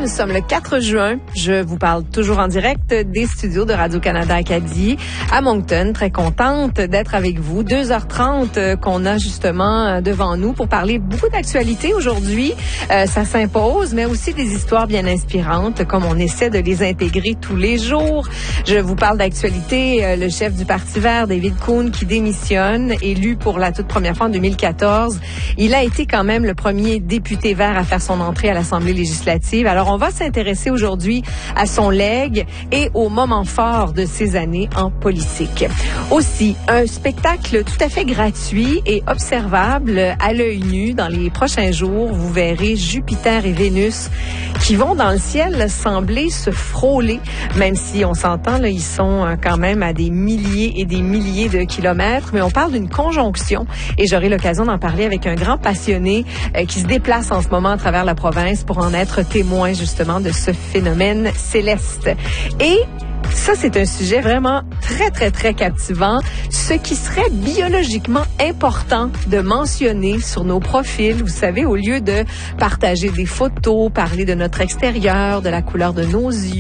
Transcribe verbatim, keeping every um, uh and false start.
Nous sommes le quatre juin. Je vous parle toujours en direct des studios de Radio-Canada Acadie à Moncton. Très contente d'être avec vous. deux heures trente qu'on a justement devant nous pour parler beaucoup d'actualités aujourd'hui. Euh, ça s'impose, mais aussi des histoires bien inspirantes, comme on essaie de les intégrer tous les jours. Je vous parle d'actualité. Euh, le chef du Parti vert, David Coon, qui démissionne, élu pour la toute première fois en deux mille quatorze. Il a été quand même le premier député vert à faire son entrée à l'Assemblée législative. Alors, on va s'intéresser aujourd'hui à son legs et aux moments forts de ses années en politique. Aussi, un spectacle tout à fait gratuit et observable à l'œil nu. Dans les prochains jours, vous verrez Jupiter et Vénus qui vont dans le ciel sembler se frôler, même si on s'entend, là, ils sont quand même à des milliers et des milliers de kilomètres, mais on parle d'une conjonction et j'aurai l'occasion d'en parler avec un grand passionné euh, qui se déplace en ce moment à travers la province pour en être témoin justement de ce phénomène céleste. Et ça, c'est un sujet vraiment très, très, très captivant. Ce qui serait biologiquement important de mentionner sur nos profils, vous savez, au lieu de partager des photos, parler de notre extérieur, de la couleur de nos yeux,